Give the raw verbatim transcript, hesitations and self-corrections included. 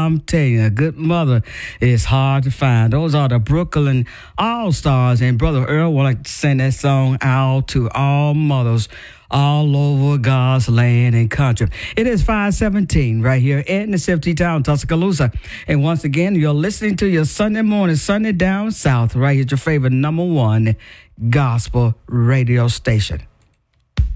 I'm telling you, a good mother is hard to find. Those are the Brooklyn All-Stars, and Brother Earl would like to sing that song out to all mothers all over God's land and country. It is five seventeen right here in the Safety Town, Tuscaloosa. And once again, you're listening to your Sunday morning, Sunday Down South, right here, your favorite number one gospel radio station.